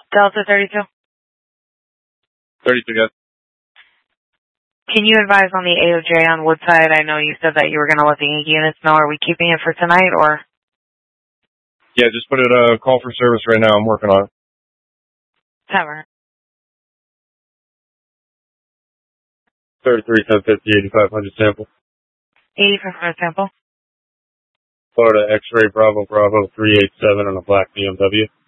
Delta 32. 32, guys. Can you advise on the AOJ on Woodside? I know you said that you were going to let the units know. Are we keeping it for tonight or? Yeah, just put it call for service right now. I'm working on it. Tavern. 33, 1050, 8500 sample. 8500 sample. Florida X-ray Bravo Bravo 387 on a black BMW.